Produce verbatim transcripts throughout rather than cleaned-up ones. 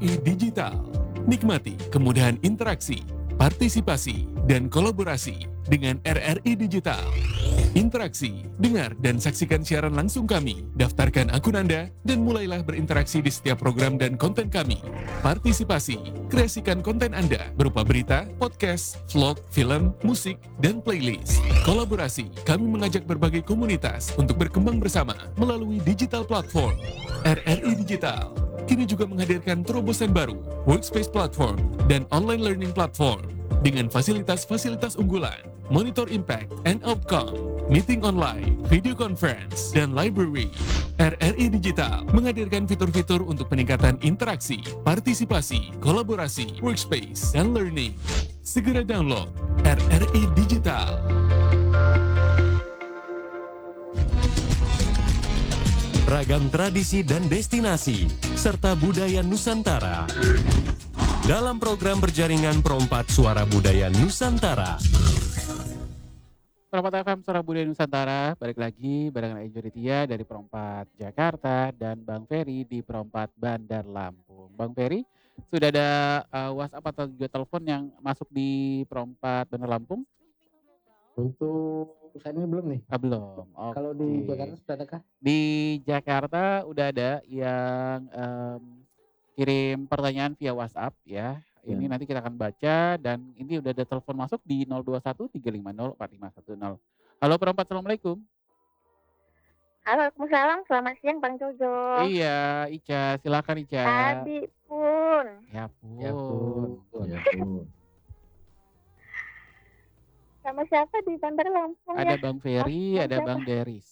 I Digital. Nikmati kemudahan interaksi, partisipasi, dan kolaborasi dengan R R I Digital. Interaksi, dengar dan saksikan siaran langsung kami, daftarkan akun Anda, dan mulailah berinteraksi di setiap program dan konten kami. Partisipasi, kreasikan konten Anda berupa berita, podcast, vlog, film, musik, dan playlist. Kolaborasi, kami mengajak berbagai komunitas untuk berkembang bersama melalui digital platform. R R I Digital kini juga menghadirkan terobosan baru, workspace platform, dan online learning platform dengan fasilitas-fasilitas unggulan, monitor impact and outcome, meeting online, video conference, dan library. R R I Digital menghadirkan fitur-fitur untuk peningkatan interaksi, partisipasi, kolaborasi, workspace, dan learning. Segera download R R I Digital. Ragam tradisi dan destinasi, serta budaya Nusantara. Dalam program berjaringan Perompat Suara Budaya Nusantara. Perompat F M Suara Budaya Nusantara, balik lagi barengan Ejo Ditya dari Perompat Jakarta dan Bang Ferry di Perompat Bandar Lampung. Bang Ferry, sudah ada uh, WhatsApp atau juga telepon yang masuk di Perompat Bandar Lampung? Untuk saat ini belum nih. Ah, belum. Okay. Kalau di Jakarta sudah adakah? Di Jakarta udah ada yang um, kirim pertanyaan via WhatsApp ya. Ini ya. Nanti kita akan baca dan ini udah ada telepon masuk di nol dua satu tiga lima nol empat lima satu nol. Halo Perompat, Assalamualaikum. Halo, Waalaikumsalam. Selamat siang Bang Jojo. Iya, Ica. Silakan Ica. Tadi pun. Ya pun. Ya pun. Ya pun. Sama siapa di Bandar Lampung ada ya? Bang Ferry, oh, ada siapa? Bang Deris.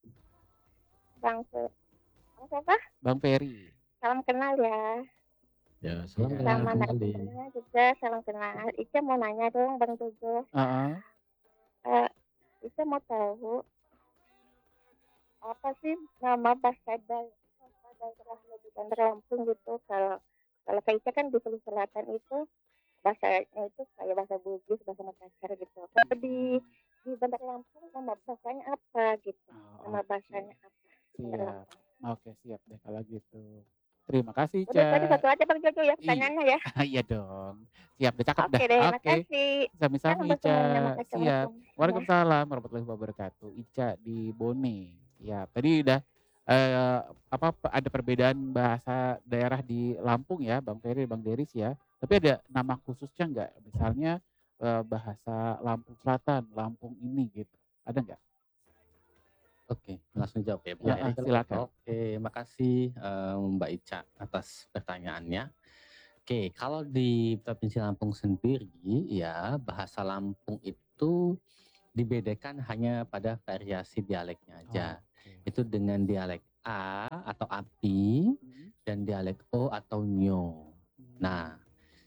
Bang Ferry. Bang siapa? Bang Ferry. Salam kenal ya. Ya, salam Ya. kenal Sama kembali. narasumbernya juga salam kenal. Ica mau nanya dong Bang Jojo. Uh-uh. Uh, Ica mau tahu apa sih nama bahasa daerah di Bandar Lampung gitu. Kalau kalau kayak Ica kan di Sulawesi Selatan itu bahasanya itu kayak bahasa Bugis, bahasa Makassar gitu. Kalau di di Bandar Lampung nama bahasanya apa gitu? Oh, Nama oke. bahasanya apa? Bandar Siap. Lampung. Oke, siap deh kalau gitu. Terima kasih, Udah tadi Ica. satu aja Bang Jojo ya pertanyaannya ya. Iya dong. Siap, udah cakep Oke dah. deh, Oke. makasih. Sami-sami, Kan Ica. semuanya, makasih. Siap. Assalamualaikum. Waalaikumsalam warahmatullahi wabarakatuh. Ica di Bone. Ya, tadi udah eh, apa ada perbedaan bahasa daerah di Lampung ya, Bang Ferry, Bang Deris ya. Tapi ada nama khususnya nggak? Misalnya eh, bahasa Lampung Selatan, Lampung ini gitu. Ada nggak? Oke, langsung jawab ya, Bang Ya, Ferry. ah, silakan. Oke, makasih eh, Mbak Ica atas pertanyaannya. Oke, kalau di Provinsi Lampung sendiri ya, bahasa Lampung itu dibedakan hanya pada variasi dialeknya aja. Oke. Itu dengan dialek A atau api Hmm. dan dialek O atau nyo. Nah,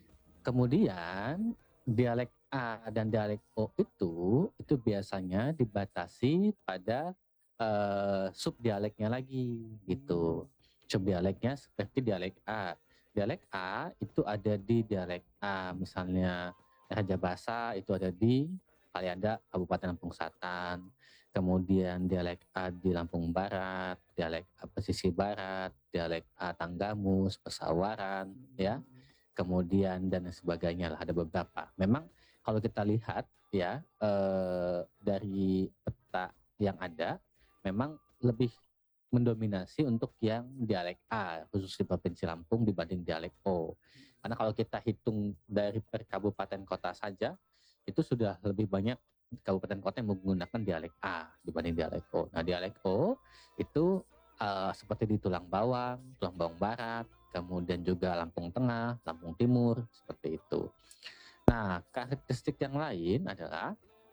kemudian dialek A dan dialek O itu itu biasanya dibatasi pada eh, subdialeknya lagi gitu. Subdialeknya seperti dialek A. Dialek A itu ada di dialek A, misalnya Raja Basa itu ada di Kalianda, Kabupaten Lampung Selatan. Kemudian dialek A di Lampung Barat, dialek A pesisir barat, dialek A Tanggamus, Pesawaran, ya. Kemudian dan sebagainya lah, ada beberapa. Memang kalau kita lihat ya eh, dari peta yang ada, memang lebih mendominasi untuk yang dialek A khusus di Provinsi Lampung dibanding dialek O. Karena kalau kita hitung dari per kabupaten kota saja, itu sudah lebih banyak kabupaten kota yang menggunakan dialek A dibanding dialek O. Nah, dialek O itu uh, seperti di Tulang Bawang, Tulang Bawang Barat, kemudian juga Lampung Tengah, Lampung Timur, seperti itu. Nah, karakteristik yang lain adalah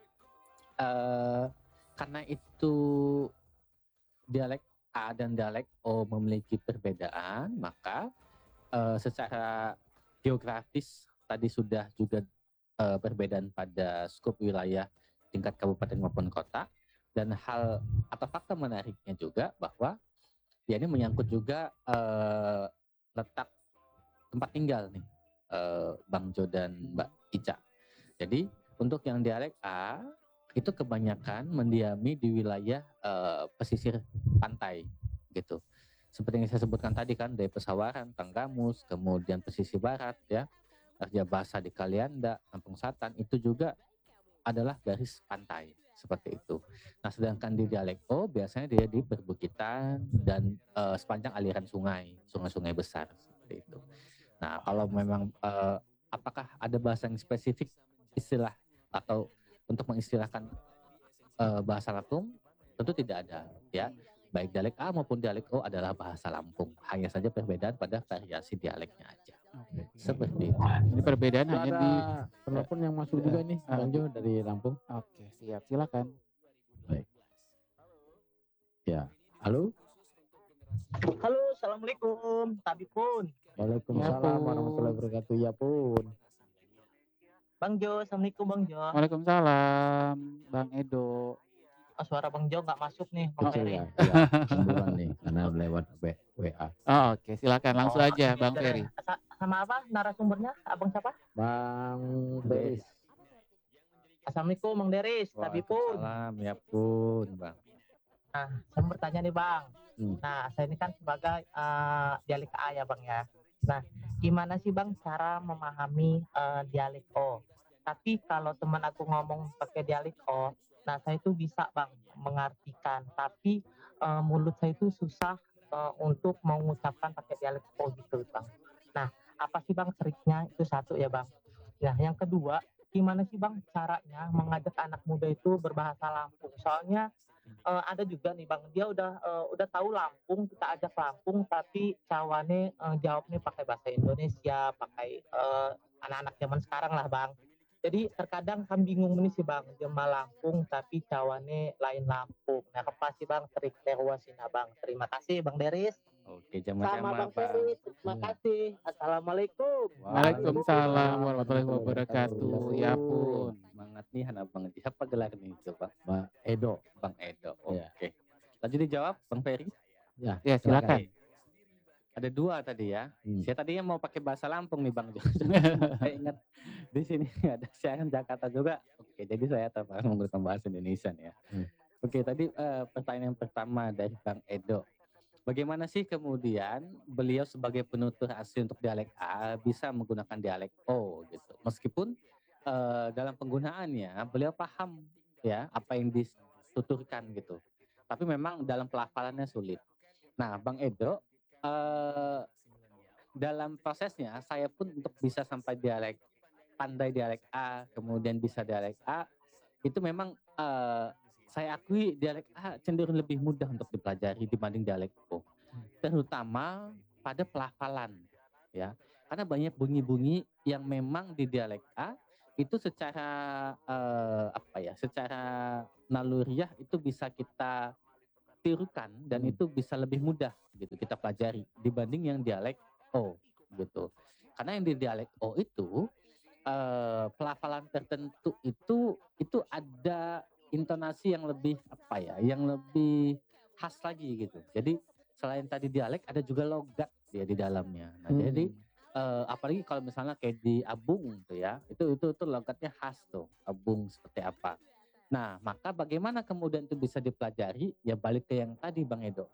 uh, karena itu dialek A dan dialek O memiliki perbedaan, maka uh, secara geografis tadi sudah juga uh, perbedaan pada skop wilayah tingkat kabupaten maupun kota, dan hal atau fakta menariknya juga bahwa ya ini menyangkut juga uh, letak tempat tinggal nih uh, Bang Jo dan Mbak Ica. Jadi untuk yang dialek A itu kebanyakan mendiami di wilayah uh, pesisir pantai gitu. seperti yang saya sebutkan tadi kan, dari Pesawaran, Tanggamus, kemudian pesisir barat ya, Raja Basa di Kalianda, Kampung Satan, itu juga adalah garis pantai seperti itu. Nah, sedangkan di dialek O biasanya dia di perbukitan dan eh, sepanjang aliran sungai, sungai-sungai besar seperti itu. Nah, kalau memang eh, apakah ada bahasa yang spesifik istilah atau untuk mengistilahkan eh, bahasa Lampung? Tentu tidak ada ya. Baik dialek A maupun dialek O adalah bahasa Lampung. Hanya saja perbedaan pada variasi dialeknya aja. Oke. Seperti itu. Ini perbedaan Itu hanya ada di penelpon yang masuk eh, juga nih, ah, Bang Jo dari Lampung. Oke, siap. Silakan. Baik. Ya, halo. Halo, assalamualaikum, Tabi pun. Waalaikumsalam Ya, Pun. warahmatullahi wabarakatuh. Ya pun. Bang Jo, assalamualaikum Bang Jo. Waalaikumsalam, Bang Edo. Oh, suara Bang Jo nggak masuk nih, Bang Kecil Ferry. ya, ya. Semburan nih karena lewat W- WA. Oh, oke, silakan langsung Oh, aja, ini Bang dari- Ferry. sa- Sama apa narasumbernya? Abang siapa? Bang Beris. Assalamualaikum Bang Deris, Tabi pun. Waalaikumsalam ya pun, Bang. Nah, saya mau bertanya nih Bang. Hmm. Nah, saya ini kan sebagai eh, dialek A ya Bang ya. Nah, gimana sih Bang cara memahami eh, dialek O? Tapi kalau teman aku ngomong pakai dialek O, nah saya itu bisa Bang mengartikan. Tapi eh, mulut saya itu susah eh, untuk mengucapkan pakai dialek O gitu Bang. Nah, apa sih Bang triknya? Itu satu ya Bang. Nah, yang kedua, gimana sih Bang caranya mengajak anak muda itu berbahasa Lampung? Soalnya eh, ada juga nih Bang, dia udah eh, udah tahu Lampung, kita ajak Lampung, tapi cawane eh, jawabnya pakai bahasa Indonesia, pakai eh, anak-anak zaman sekarang lah Bang. Jadi terkadang kan bingung nih sih Bang, jema Lampung tapi cawane lain Lampung. Nah, apa sih Bang trik terwasina Bang? Terima kasih Bang Deris. Oke, Sama jama-jama Bang Bang. Ferry, terima Iya. kasih. Assalamualaikum. Waalaikumsalam warahmatullahi wabarakatuh. Ya pun. Semangat nih anak Bang. Siapa gelar nih itu, Bang? Bang Edo. Bang Edo. Iya. Oke. Lanjut dijawab, Bang Ferry. Ya, Ya, silakan. Ada dua tadi ya. Hmm. Saya tadinya mau pakai bahasa Lampung nih Bang. Saya ingat di sini ada siaran Jakarta juga. Oke, jadi saya terpaksa menggunakan bahasa Indonesia nih ya. Hmm. Oke, tadi eh, pertanyaan yang pertama dari Bang Edo. Bagaimana sih kemudian beliau sebagai penutur asli untuk dialek A bisa menggunakan dialek O gitu. Meskipun eh, dalam penggunaannya beliau paham ya apa yang dituturkan gitu. Tapi memang dalam pelafalannya sulit. Nah, Bang Edo, eh, dalam prosesnya saya pun untuk bisa sampai dialek pandai dialek A, kemudian bisa dialek A, itu memang eh, saya akui dialek A cenderung lebih mudah untuk dipelajari dibanding dialek O, terutama pada pelafalan, ya, karena banyak bunyi-bunyi yang memang di dialek A itu secara eh, apa ya, secara naluriah itu bisa kita tirukan dan Hmm. itu bisa lebih mudah gitu kita pelajari dibanding yang dialek O gitu, karena yang di dialek O itu eh, pelafalan tertentu itu itu ada intonasi yang lebih apa ya, yang lebih khas lagi gitu. Jadi selain tadi dialek ada juga logat dia di dalamnya. Nah, Hmm. jadi eh, apalagi kalau misalnya kayak di Abung tuh ya, itu itu itu logatnya khas tuh Abung seperti apa. Nah, maka bagaimana kemudian itu bisa dipelajari? Ya balik ke yang tadi Bang Edo,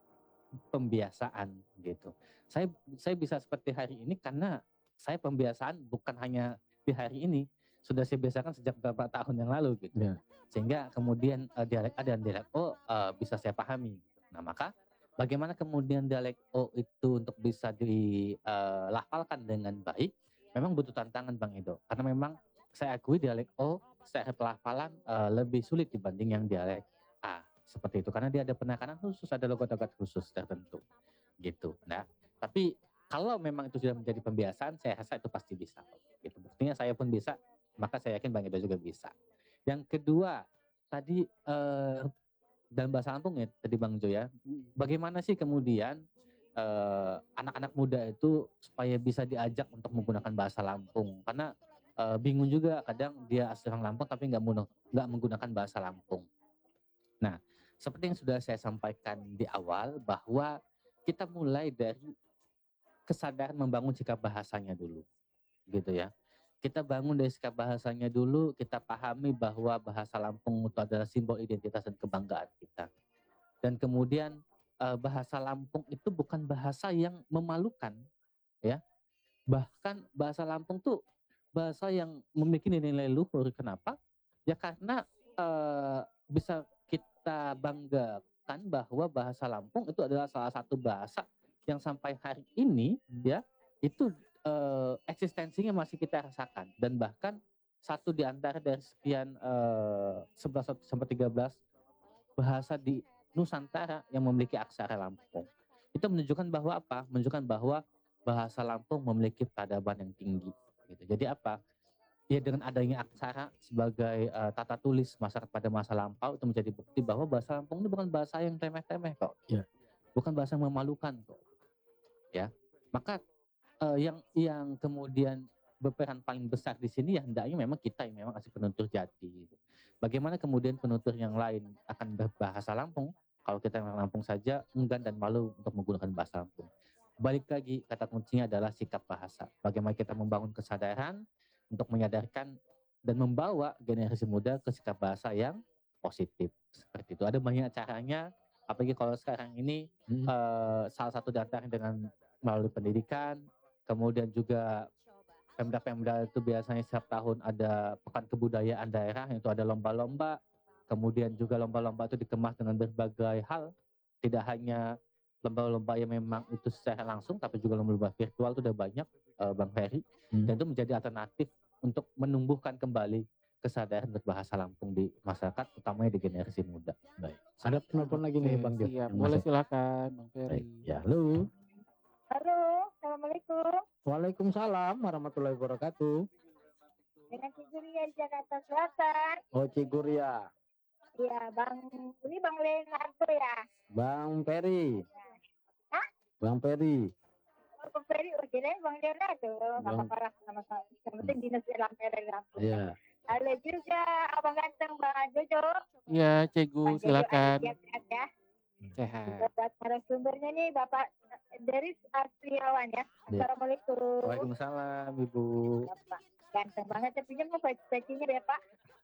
pembiasaan gitu. Saya saya bisa seperti hari ini karena saya pembiasaan bukan hanya di hari ini, sudah saya biasakan sejak beberapa tahun yang lalu gitu. Ya. Sehingga kemudian eh, dialek A dan dialek O eh, bisa saya pahami. Nah, maka bagaimana kemudian dialek O itu untuk bisa dilafalkan dengan baik, memang butuh tantangan Bang Edo. Karena memang saya akui dialek O secara pelafalan eh, lebih sulit dibanding yang dialek A. Seperti itu, karena dia ada penekanan khusus, ada logat-logat khusus tertentu gitu. Nah, tapi kalau memang itu sudah menjadi pembiasaan, saya rasa itu pasti bisa. Gitu. Buktinya saya pun bisa, maka saya yakin Bang Edo juga bisa. Yang kedua, tadi eh, dalam bahasa Lampung ya, tadi Bang Jo ya, bagaimana sih kemudian eh, anak-anak muda itu supaya bisa diajak untuk menggunakan bahasa Lampung? Karena eh, bingung juga, kadang dia asli orang Lampung tapi nggak menggunakan, nggak menggunakan bahasa Lampung. Nah, seperti yang sudah saya sampaikan di awal, bahwa kita mulai dari kesadaran membangun sikap bahasanya dulu, gitu ya. Kita bangun dari sikap bahasanya dulu, kita pahami bahwa bahasa Lampung itu adalah simbol identitas dan kebanggaan kita. Dan kemudian eh, bahasa Lampung itu bukan bahasa yang memalukan, ya. Bahkan bahasa Lampung tuh bahasa yang memiliki nilai luhur. Kenapa? Ya karena eh, bisa kita banggakan bahwa bahasa Lampung itu adalah salah satu bahasa yang sampai hari ini ya itu eh, eksistensinya masih kita rasakan, dan bahkan satu di antara dari sekian eh, sebelas sampai tiga belas bahasa di Nusantara yang memiliki aksara Lampung. Itu menunjukkan bahwa apa? Menunjukkan bahwa bahasa Lampung memiliki peradaban yang tinggi. Gitu. Jadi apa? Ya dengan adanya aksara sebagai uh, tata tulis masyarakat pada masa lampau itu menjadi bukti bahwa bahasa Lampung ini bukan bahasa yang remeh-temeh kok. Ya. Bukan bahasa yang memalukan kok. Ya. Maka uh, yang yang kemudian berperan paling besar di sini ya hendaknya memang kita yang memang asli penutur jati. Gitu. Bagaimana kemudian penutur yang lain akan berbahasa Lampung kalau kita yang Lampung saja enggan dan malu untuk menggunakan bahasa Lampung. Balik lagi kata kuncinya adalah sikap bahasa. Bagaimana kita membangun kesadaran untuk menyadarkan dan membawa generasi muda ke sikap bahasa yang positif seperti itu. Ada banyak caranya, apalagi kalau sekarang ini hmm. uh, salah satu datang dengan melalui pendidikan, kemudian juga Pemda-Pemda itu biasanya setiap tahun ada pekan kebudayaan daerah, itu ada lomba-lomba, kemudian juga lomba-lomba itu dikemas dengan berbagai hal, tidak hanya lomba-lomba yang memang itu secara langsung, tapi juga lomba-lomba virtual itu udah banyak, uh, Bang Ferry, hmm. dan itu menjadi alternatif untuk menumbuhkan kembali kesadaran berbahasa Lampung di masyarakat, utamanya di generasi muda. Baik. Ada penelpon lagi nih Bang Jo. Boleh silakan Bang Ferry. Ya, halo. Halo, assalamualaikum. Waalaikumsalam warahmatullahi wabarakatuh. Dengan Ciguria di Jakarta Selatan. Oh, Ciguria. Iya, Bang. Ini Bang Leonardo ya. Bang Ferry. Hah? Bang Ferry. Oh, Bang Ferry, oh, jadi Bang Leonardo. Nama parah nama saya. Yang penting dinas Alam Ferry Lampung. Iya. Halo juga Abang Ganteng, Bang Jojo. Iya, Cegu, silakan. Sehat ya. Sehat. Buat narasumbernya nih Bapak Deris Astriawan ya. Assalamualaikum. Waalaikumsalam Ibu. Bapak ganteng banget, tapi pinjam mau bacinya ya Pak.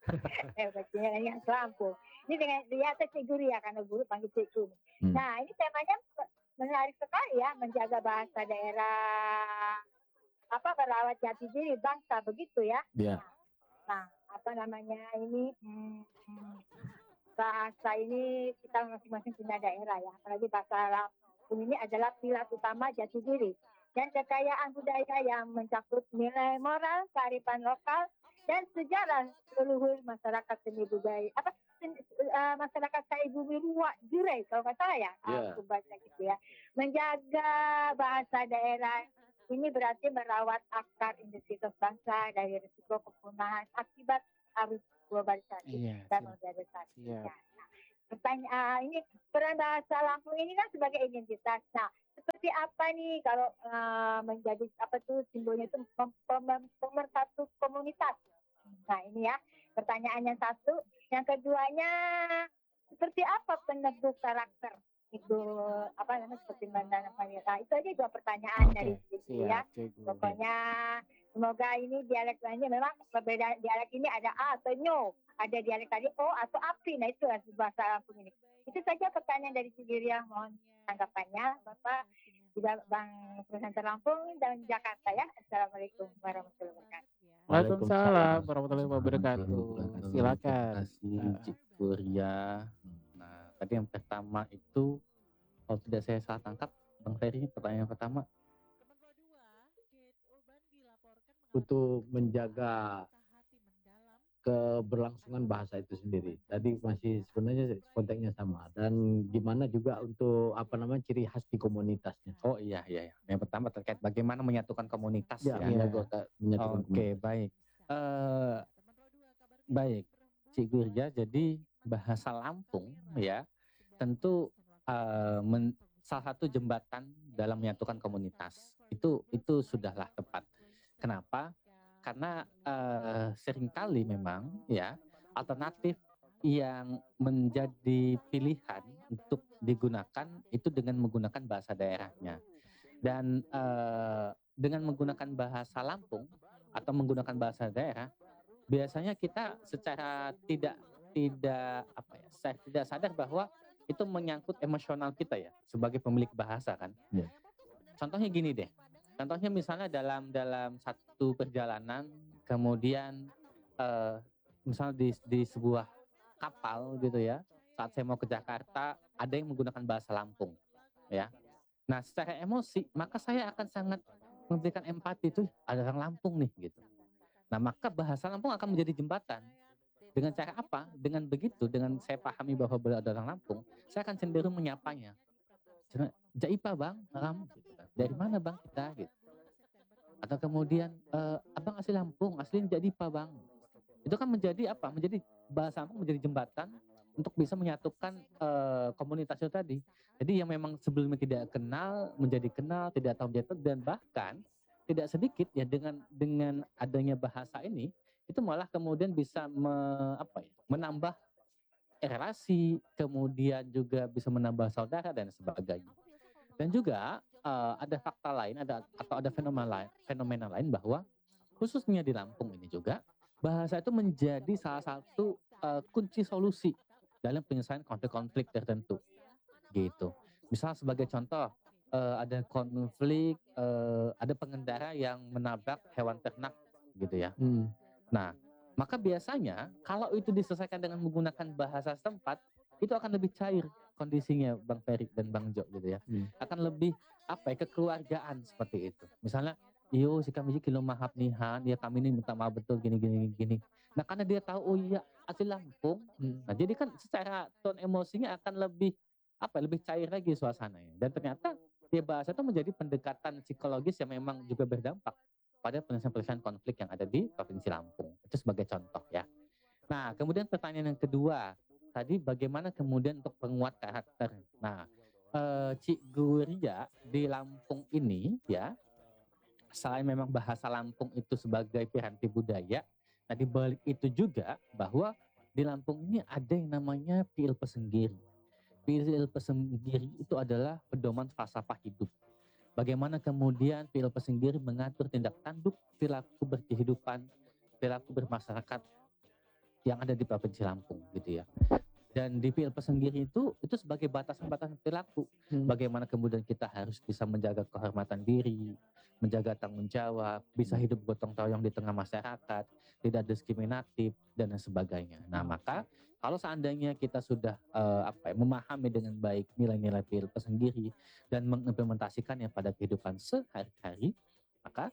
eh bacinya yang Lampung. Ini dengan di atas Ciguri ya, karena guru panggil Cigu. Hmm. Nah ini temanya menarik sekali ya, menjaga bahasa daerah, apa merawat jati diri bangsa begitu ya. Iya. Nah apa namanya ini hmm, bahasa ini kita masing-masing punya daerah ya, apalagi bahasa Lampung ini adalah pilar utama jati diri dan kekayaan budaya yang mencakup nilai moral, kearifan lokal, dan sejarah leluhur masyarakat seni budaya. Apa sen, uh, masyarakat Sai Bumi Ruak Jurai kalau nggak salah ya, yeah. aku baca gitu ya. Menjaga bahasa daerah ini berarti merawat akar identitas bangsa dari risiko kepunahan akibat arus globalisasi yeah, dan modernisasi. Yeah. Nah, pertanyaan ini peran bahasa Lampung ini kan sebagai identitas. Nah, seperti apa nih kalau uh, menjadi apa tuh simbolnya itu pemersatu komunitas. Nah ini ya pertanyaan yang satu. Yang keduanya seperti apa penentu karakter itu apa namanya seperti mana namanya. Nah itu aja dua pertanyaan okay. dari sini ya. Pokoknya semoga ini dialek lainnya memang perbedaan dialek ini ada A atau No, ada dialek tadi O atau API. Nah itu bahasa Lampung ini. Itu saja pertanyaan dari Cigiria, mohon tanggapannya Bapak juga Bang Presenter Lampung dan Jakarta ya. Assalamualaikum warahmatullahi wabarakatuh. Waalaikumsalam warahmatullahi wabarakatuh. Silakan. Terima kasih Cigiria. Nah tadi yang pertama itu kalau tidak saya salah tangkap Bang Ferry, pertanyaan pertama untuk menjaga keberlangsungan bahasa itu sendiri. Tadi masih sebenarnya konteksnya sama, dan gimana juga untuk apa namanya ciri khas di komunitasnya. Oh iya iya. Yang pertama terkait bagaimana menyatukan komunitas ya. ya. ya. Menyatukan Oke okay, baik. Uh, baik, Cik Gurja. Jadi bahasa Lampung ya tentu uh, men, salah satu jembatan dalam menyatukan komunitas. Itu itu sudahlah tepat. Kenapa? Karena uh, seringkali memang ya alternatif yang menjadi pilihan untuk digunakan itu dengan menggunakan bahasa daerahnya, dan uh, dengan menggunakan bahasa Lampung atau menggunakan bahasa daerah biasanya kita secara tidak tidak apa ya saya tidak sadar bahwa itu menyangkut emosional kita ya sebagai pemilik bahasa kan. Iya. Contohnya gini deh. Contohnya misalnya dalam dalam satu perjalanan, kemudian eh, misalnya di di sebuah kapal gitu ya. Saat saya mau ke Jakarta, ada yang menggunakan bahasa Lampung, ya. Nah, secara emosi, maka saya akan sangat memberikan empati tuh ada orang Lampung nih gitu. Nah, maka bahasa Lampung akan menjadi jembatan. Dengan cara apa? Dengan begitu, dengan saya pahami bahwa beliau ada orang Lampung, saya akan cenderung menyapanya. Cuma, Jaipa bang, Ram, gitu kan. Dari mana bang kita? Gitu. Atau kemudian, e, abang asli Lampung, asli Jaipa bang. Itu kan menjadi apa? Menjadi bahasa Lampung menjadi jembatan untuk bisa menyatukan e, komunitas itu tadi. Jadi yang memang sebelumnya tidak kenal menjadi kenal, tidak tahu menjadi tahu, dan bahkan tidak sedikit ya dengan dengan adanya bahasa ini itu malah kemudian bisa me, apa ya, menambah relasi, kemudian juga bisa menambah saudara dan sebagainya. Dan juga uh, ada fakta lain, ada atau ada fenomena lain, fenomena lain bahwa khususnya di Lampung ini juga bahasa itu menjadi salah satu uh, kunci solusi dalam penyelesaian konflik-konflik tertentu. Gitu. Misal sebagai contoh uh, ada konflik, uh, ada pengendara yang menabrak hewan ternak, gitu ya. Hmm. Nah, maka biasanya kalau itu diselesaikan dengan menggunakan bahasa setempat, itu akan lebih cair kondisinya, Bang Ferry dan Bang Jo gitu ya. Hmm. Akan lebih apa ya, kekeluargaan seperti itu. Misalnya, iyo si kami kilo mahap nihan, ya kami ini minta maaf betul gini gini gini. Nah, karena dia tahu oh iya asli Lampung. Hmm. Nah, jadi kan secara tone emosinya akan lebih apa lebih cair lagi suasananya. Dan ternyata ya bahasa itu menjadi pendekatan psikologis yang memang juga berdampak pada penyelesaian konflik yang ada di Provinsi Lampung. Itu sebagai contoh ya. Nah, kemudian pertanyaan yang kedua, tadi bagaimana kemudian untuk penguat karakter. Nah, eh, Cik Guria di Lampung ini ya, selain memang bahasa Lampung itu sebagai piranti budaya, nah di balik itu juga bahwa di Lampung ini ada yang namanya Piil Pesenggiri. Piil Pesenggiri itu adalah pedoman falsafah hidup. Bagaimana kemudian Piil Pesenggiri mengatur tindak tanduk, perilaku berkehidupan, perilaku bermasyarakat yang ada di Provinsi Lampung gitu ya. Dan di Piil Pesenggiri itu itu sebagai batasan-batasan perilaku. Hmm. Bagaimana kemudian kita harus bisa menjaga kehormatan diri, menjaga tanggung jawab, bisa hidup gotong royong di tengah masyarakat, tidak diskriminatif dan sebagainya. Nah, maka kalau seandainya kita sudah uh, apa ya, memahami dengan baik nilai-nilai Piil Pesenggiri dan mengimplementasikannya pada kehidupan sehari-hari, maka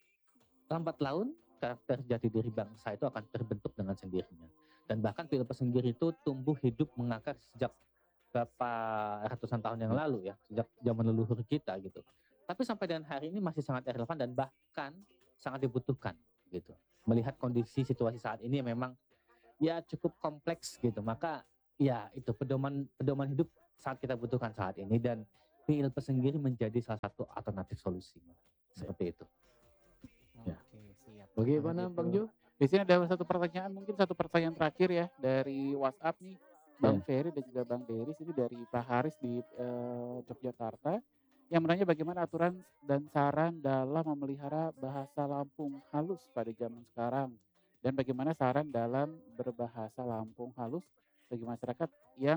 lambat laun karakter jati diri bangsa itu akan terbentuk dengan sendirinya. Dan bahkan Piil Pesenggiri itu tumbuh hidup mengakar sejak berapa ratusan tahun yang lalu ya, sejak zaman leluhur kita gitu. Tapi sampai dengan hari ini masih sangat relevan dan bahkan sangat dibutuhkan gitu. Melihat kondisi situasi saat ini yang memang ya cukup kompleks gitu. Maka ya itu pedoman pedoman hidup saat kita butuhkan saat ini, dan Piil Pesenggiri menjadi salah satu alternatif solusinya. Seperti itu. Ya. Oke, siap. Bagaimana Gitu. Bang Jo? Di sini ada satu pertanyaan, mungkin satu pertanyaan terakhir ya dari WhatsApp nih, Bang Ya. Ferry dan juga Bang Deris. Ini dari Pak Haris di eh, Yogyakarta yang menanya bagaimana aturan dan saran dalam memelihara bahasa Lampung halus pada zaman sekarang, dan bagaimana saran dalam berbahasa Lampung halus bagi masyarakat yang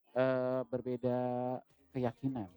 eh, berbeda keyakinan.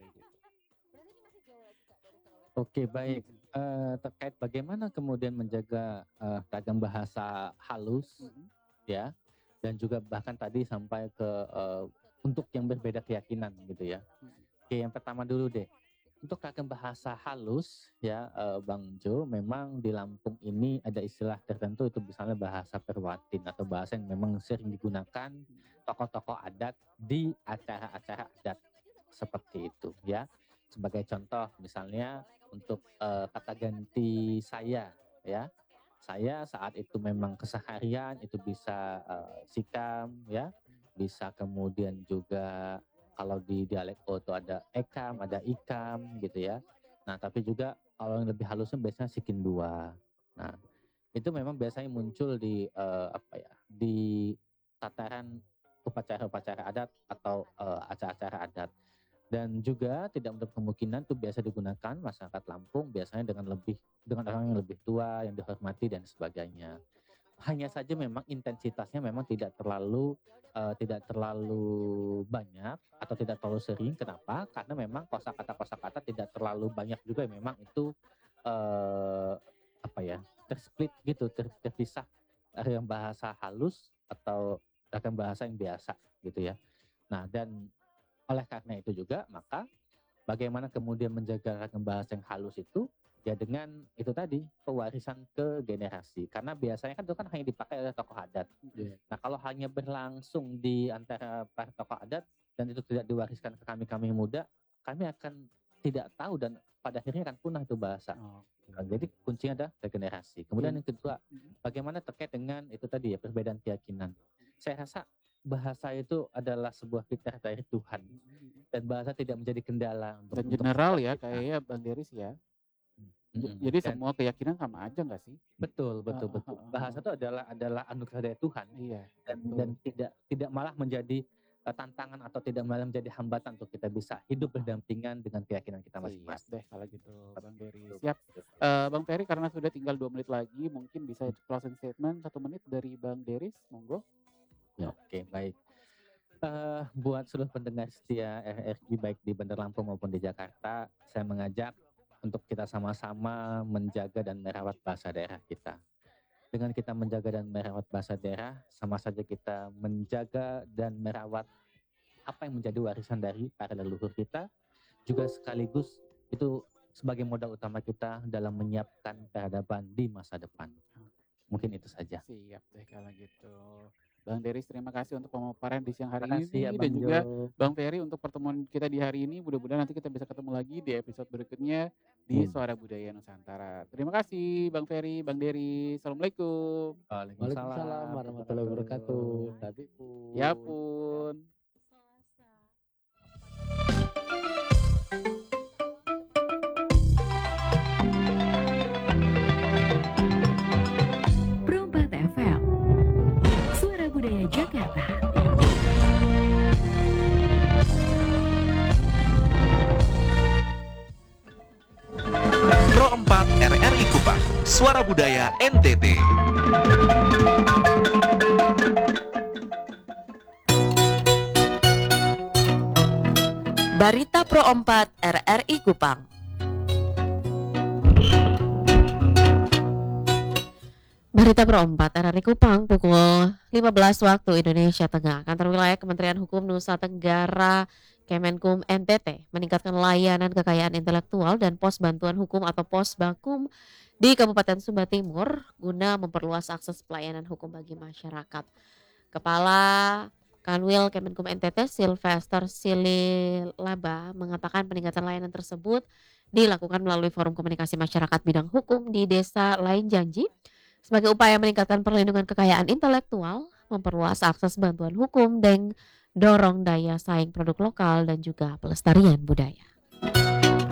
Oke, baik. Uh, terkait bagaimana kemudian menjaga uh, ragam bahasa halus, mm-hmm. ya, dan juga bahkan tadi sampai ke uh, untuk yang berbeda keyakinan gitu ya. Mm-hmm. Oke, yang pertama dulu deh, untuk ragam bahasa halus ya, uh, Bang Jo, memang di Lampung ini ada istilah tertentu itu misalnya bahasa perwatin atau bahasa yang memang sering digunakan tokoh-tokoh adat di acara-acara adat seperti itu ya. Sebagai contoh misalnya untuk uh, kata ganti saya ya, saya saat itu memang keseharian itu bisa uh, sikam ya, bisa kemudian juga kalau di dialek O itu ada ekam, ada ikam gitu ya. Nah tapi juga kalau yang lebih halusnya biasanya sikin dua. Nah itu memang biasanya muncul di uh, apa ya, di tataran upacara-upacara adat atau uh, acara-acara adat. Dan juga tidak untuk kemungkinan itu biasa digunakan masyarakat Lampung biasanya dengan lebih dengan orang yang lebih tua, yang dihormati dan sebagainya. hanya saja memang intensitasnya memang tidak terlalu eh, tidak terlalu banyak atau tidak terlalu sering. Kenapa? Karena memang kosakata-kosakata tidak terlalu banyak juga, memang itu eh, apa ya, tersplit gitu, ter- terpisah dari yang bahasa halus atau dengan bahasa yang biasa gitu ya. Nah, dan oleh karena itu juga maka bagaimana kemudian menjaga ragam bahasa yang halus itu ya dengan itu tadi, pewarisan ke generasi. Karena biasanya kan itu kan hanya dipakai oleh tokoh adat. Iya. Nah, kalau hanya berlangsung di antara para tokoh adat dan itu tidak diwariskan ke kami-kami yang muda, kami akan tidak tahu dan pada akhirnya akan punah itu bahasa. Oh, Nah, jadi kuncinya adalah regenerasi. Kemudian yang kedua, bagaimana terkait dengan itu tadi ya, perbedaan keyakinan. Saya rasa bahasa itu adalah sebuah fitrah dari Tuhan dan bahasa tidak menjadi kendala untuk Dan untuk general setiap ya kita. kayaknya Bang Deris ya. J- Mm-mm. Jadi Dan semua keyakinan sama aja nggak sih? betul, betul, Ah, ah, betul. ah, ah, Bahasa ah. itu adalah adalah anugerah dari Tuhan Iya, dan betul. dan tidak tidak malah menjadi eh, tantangan atau tidak malah menjadi hambatan untuk kita bisa hidup berdampingan dengan keyakinan kita Siap masing-masing. deh kalau gitu Bang Deris. Betul, Siap. betul. Eh, Bang Ferry karena sudah tinggal dua menit lagi mungkin bisa closing statement satu menit dari Bang Deris, monggo. Ya, oke, baik. Eh, buat seluruh pendengar setia R R I baik di Bandar Lampung maupun di Jakarta, saya mengajak untuk kita sama-sama menjaga dan merawat bahasa daerah kita. Dengan kita menjaga dan merawat bahasa daerah, sama saja kita menjaga dan merawat apa yang menjadi warisan dari para leluhur kita, juga sekaligus itu sebagai modal utama kita dalam menyiapkan peradaban di masa depan. Mungkin itu saja. Siap deh kalau gitu. Bang Deris terima kasih untuk pemaparan di siang hari Terima kasih ini dan Abang juga Jo. Bang Ferry untuk pertemuan kita di hari ini. Mudah-mudahan nanti kita bisa ketemu lagi di episode berikutnya di Hmm. Suara Budaya Nusantara. Terima kasih Bang Ferry, Bang Deris. Assalamualaikum. Waalaikumsalam warahmatullahi wabarakatuh. Tapi pun. Ya pun. Perompak F M, Suara Budaya Jakarta. Pro empat R R I Kupang, Suara Budaya N T T. Barita Pro empat R R I Kupang. Barita Pro empat R R I Kupang pukul lima belas waktu Indonesia Tengah. Kantor Wilayah Kementerian Hukum Nusa Tenggara Kemenkum N T T meningkatkan layanan kekayaan intelektual dan pos bantuan hukum atau pos bakum di Kabupaten Sumba Timur guna memperluas akses pelayanan hukum bagi masyarakat. Kepala Kanwil Kemenkum N T T Sylvester Sililaba mengatakan peningkatan layanan tersebut dilakukan melalui forum komunikasi masyarakat bidang hukum di Desa Lain Janji sebagai upaya meningkatkan perlindungan kekayaan intelektual, memperluas akses bantuan hukum, dan dorong daya saing produk lokal dan juga pelestarian budaya.